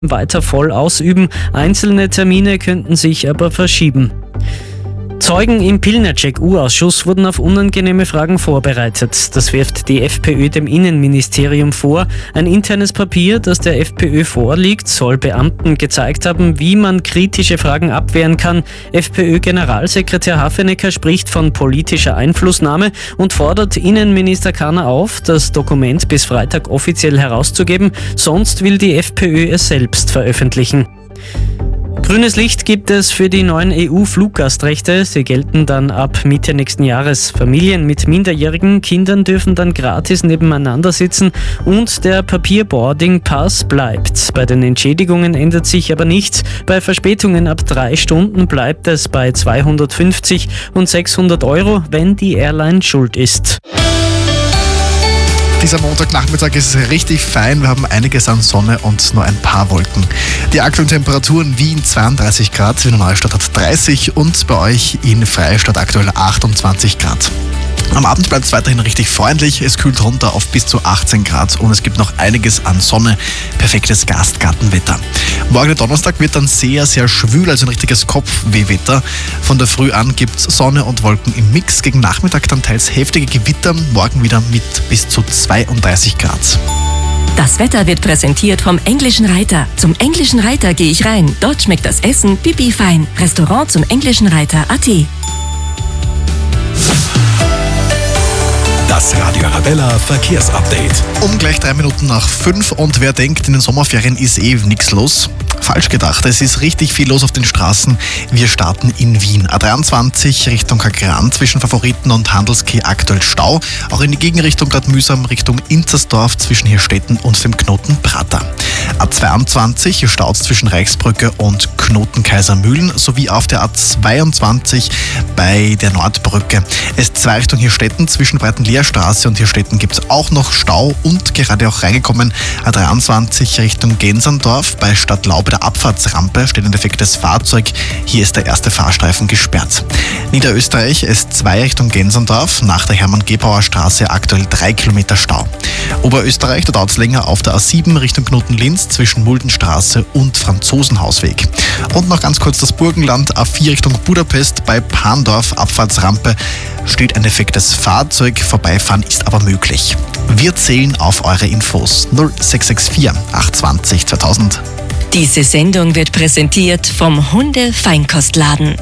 weiter voll ausüben. Einzelne Termine könnten sich aber verschieben. Zeugen im Pilnacek-U-Ausschuss wurden auf unangenehme Fragen vorbereitet. Das wirft die FPÖ dem Innenministerium vor. Ein internes Papier, das der FPÖ vorliegt, soll Beamten gezeigt haben, wie man kritische Fragen abwehren kann. FPÖ-Generalsekretär Hafenecker spricht von politischer Einflussnahme und fordert Innenminister Kahner auf, das Dokument bis Freitag offiziell herauszugeben. Sonst will die FPÖ es selbst veröffentlichen. Grünes Licht gibt es für die neuen EU-Fluggastrechte. Sie gelten dann ab Mitte nächsten Jahres. Familien mit minderjährigen Kindern dürfen dann gratis nebeneinander sitzen und der Papierboarding-Pass bleibt. Bei den Entschädigungen ändert sich aber nichts. Bei Verspätungen ab 3 Stunden bleibt es bei 250 und 600 Euro, wenn die Airline schuld ist. Dieser Montagnachmittag ist richtig fein. Wir haben einiges an Sonne und nur ein paar Wolken. Die aktuellen Temperaturen: Wien 32 Grad, Wiener Neustadt hat 30 und bei euch in Freistadt aktuell 28 Grad. Am Abend bleibt es weiterhin richtig freundlich. Es kühlt runter auf bis zu 18 Grad und es gibt noch einiges an Sonne. Perfektes Gastgartenwetter. Morgen Donnerstag wird dann sehr, sehr schwül, also ein richtiges Kopfwehwetter. Von der Früh an gibt es Sonne und Wolken im Mix. Gegen Nachmittag dann teils heftige Gewitter. Morgen wieder mit bis zu 32 Grad. Das Wetter wird präsentiert vom Englischen Reiter. Zum Englischen Reiter gehe ich rein. Dort schmeckt das Essen pipi fein. Restaurant zum Englischen Reiter.at. Das Radio Arabella Verkehrsupdate. Um gleich 3 Minuten nach 5 und wer denkt, in den Sommerferien ist nichts los? Falsch gedacht, es ist richtig viel los auf den Straßen. Wir starten in Wien. A23 Richtung Kagran zwischen Favoriten und Handelskeh aktuell Stau. Auch in die Gegenrichtung gerade mühsam Richtung Inzersdorf zwischen Hirstetten und dem Knoten Prater. A22 staut zwischen Reichsbrücke und Knoten Kaisermühlen sowie auf der A22 bei der Nordbrücke. S2 Richtung Hirstetten zwischen Breitenleerstraße und Hirstetten gibt es auch noch Stau und gerade auch reingekommen A23 Richtung Genserndorf bei Stadtlau bei der Abfahrtsrampe steht ein defektes Fahrzeug. Hier ist der erste Fahrstreifen gesperrt. Niederösterreich S2 Richtung Genserndorf nach der Hermann-Gebauer Straße aktuell 3 Kilometer Stau. Oberösterreich, da dauert es länger auf der A7 Richtung Knoten-Linz zwischen Muldenstraße und Franzosenhausweg. Und noch ganz kurz das Burgenland, A4 Richtung Budapest bei Pandorf, Abfahrtsrampe, steht ein defektes Fahrzeug. Vorbeifahren ist aber möglich. Wir zählen auf eure Infos. 0664 820 2000. Diese Sendung wird präsentiert vom Hunde-Feinkostladen.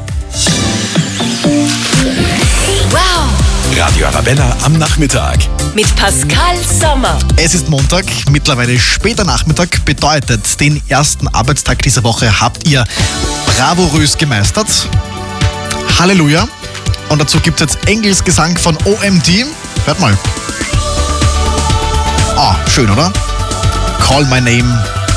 Wow! Radio Arabella am Nachmittag. Mit Pascal Sommer. Es ist Montag, mittlerweile später Nachmittag, bedeutet, den ersten Arbeitstag dieser Woche habt ihr bravourös gemeistert. Halleluja. Und dazu gibt es jetzt Engelsgesang von OMD. Hört mal. Ah, schön, oder? Call My Name.